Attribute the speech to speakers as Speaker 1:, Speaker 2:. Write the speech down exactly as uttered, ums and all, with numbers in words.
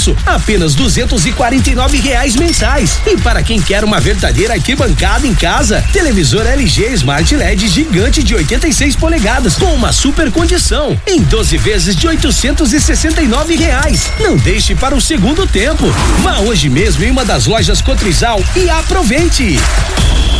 Speaker 1: serviço, apenas duzentos e quarenta e nove reais mensais. E para quem quer uma verdadeira arquibancada em casa, televisor L G Smart L E D gigante de oitenta e seis polegadas com uma super condição em doze vezes de oitocentos e sessenta e nove reais. Não deixe para o segundo tempo. Vá hoje mesmo em uma das lojas Cotrizal e aproveite.